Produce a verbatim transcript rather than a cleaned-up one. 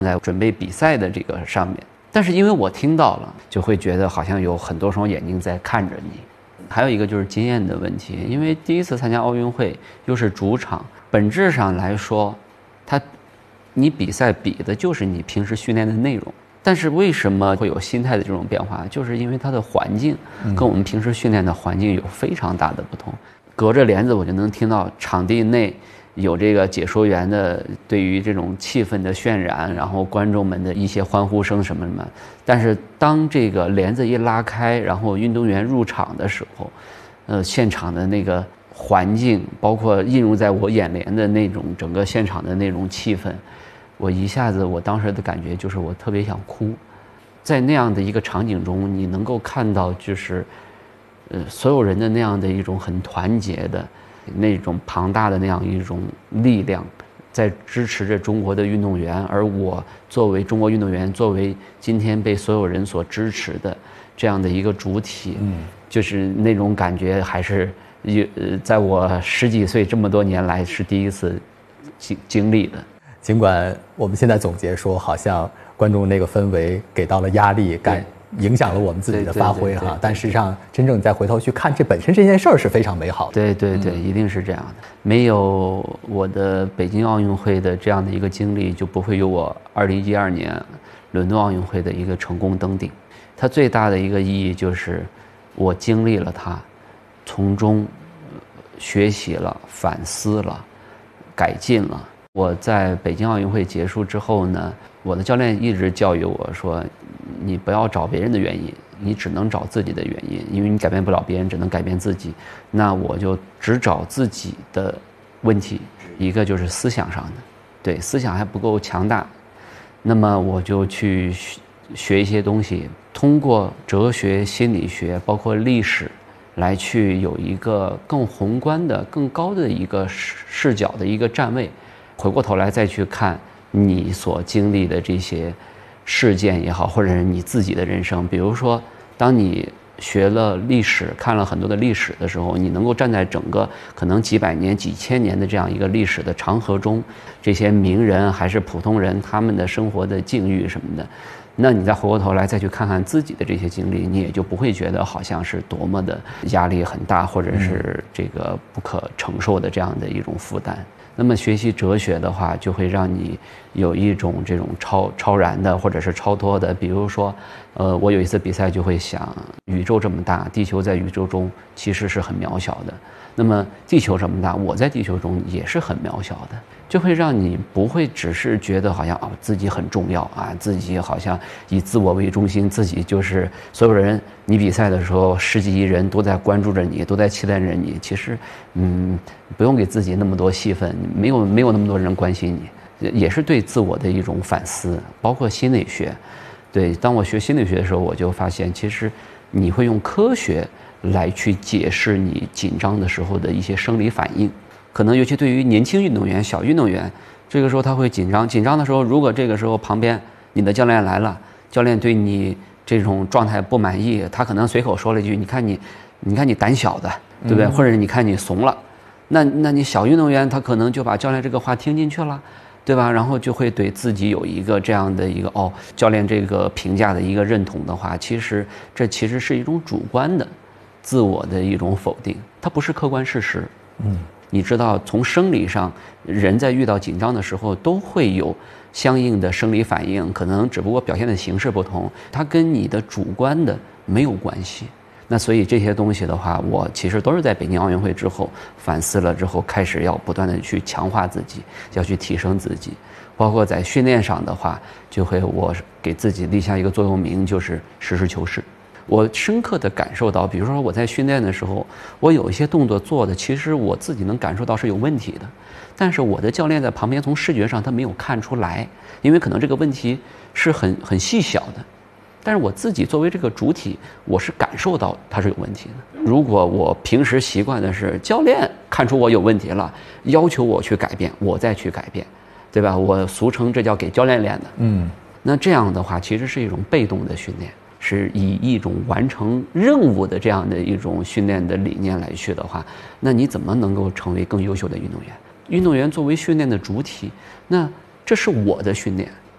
在准备比赛的这个上面。但是因为我听到了，就会觉得好像有很多双眼睛在看着你。还有一个就是经验的问题，因为第一次参加奥运会又是主场，本质上来说，它你比赛比的就是你平时训练的内容。但是为什么会有心态的这种变化？就是因为它的环境跟我们平时训练的环境有非常大的不同。隔着帘子我就能听到场地内有这个解说员的对于这种气氛的渲染，然后观众们的一些欢呼声什么什么。但是当这个帘子一拉开，然后运动员入场的时候，呃，现场的那个环境，包括映入在我眼帘的那种整个现场的那种气氛，我一下子，我当时的感觉就是我特别想哭。在那样的一个场景中，你能够看到就是，呃，所有人的那样的一种很团结的。那种庞大的那样一种力量在支持着中国的运动员，而我作为中国运动员，作为今天被所有人所支持的这样的一个主体，嗯，就是那种感觉还是呃，在我十几岁这么多年来是第一次经经历的。 尽管我们现在总结说好像观众那个氛围给到了压力感，影响了我们自己的发挥哈，但实际上真正再回头去看，这本身这件事儿是非常美好的。 对对对，嗯、一定是这样的。没有我的北京奥运会的这样的一个经历，就不会有我二零一二年伦敦奥运会的一个成功登顶。它最大的一个意义就是我经历了它，从中学习了、反思了、改进了。我在北京奥运会结束之后呢，我的教练一直教育我说，你不要找别人的原因，你只能找自己的原因，因为你改变不了别人，只能改变自己。那我就只找自己的问题，一个就是思想上的，对，思想还不够强大，那么我就去学一些东西，通过哲学、心理学，包括历史，来去有一个更宏观的、更高的一个视角的一个站位。回过头来再去看你所经历的这些事件也好，或者是你自己的人生。比如说，当你学了历史，看了很多的历史的时候，你能够站在整个可能几百年、几千年的这样一个历史的长河中，这些名人还是普通人，他们的生活的境遇什么的，那你再回过头来再去看看自己的这些经历，你也就不会觉得好像是多么的压力很大，或者是这个不可承受的这样的一种负担。那么学习哲学的话，就会让你有一种这种超超然的或者是超脱的。比如说，呃，我有一次比赛就会想，宇宙这么大，地球在宇宙中其实是很渺小的。那么地球这么大，我在地球中也是很渺小的，就会让你不会只是觉得好像啊自己很重要啊，自己好像以自我为中心，自己就是所有人。你比赛的时候，十几亿人都在关注着你，都在期待着你。其实，嗯，不用给自己那么多戏份，没有没有那么多人关心你，也是对自我的一种反思。包括心理学，对，当我学心理学的时候，我就发现，其实你会用科学来去解释你紧张的时候的一些生理反应。可能尤其对于年轻运动员、小运动员，这个时候他会紧张。紧张的时候，如果这个时候旁边你的教练来了，教练对你这种状态不满意，他可能随口说了一句：“你看你，你看你胆小的，对不对？”嗯、或者你看你怂了，那那你小运动员他可能就把教练这个话听进去了，对吧？然后就会对自己有一个这样的一个哦，教练这个评价的一个认同的话，其实这其实是一种主观的自我的一种否定，它不是客观事实。嗯，你知道，从生理上，人在遇到紧张的时候都会有相应的生理反应，可能只不过表现的形式不同，它跟你的主观的没有关系。那所以这些东西的话，我其实都是在北京奥运会之后反思了之后，开始要不断的去强化自己，要去提升自己。包括在训练上的话，就会我给自己立下一个座右铭，就是实事求是。我深刻地感受到，比如说我在训练的时候，我有一些动作做的，其实我自己能感受到是有问题的，但是我的教练在旁边从视觉上他没有看出来，因为可能这个问题是很很细小的，但是我自己作为这个主体，我是感受到它是有问题的。如果我平时习惯的是教练看出我有问题了，要求我去改变，我再去改变，对吧？我俗称这叫给教练练的。嗯，那这样的话，其实是一种被动的训练。是以一种完成任务的这样的一种训练的理念来去的话，那你怎么能够成为更优秀的运动员？运动员作为训练的主体，那这是我的训练，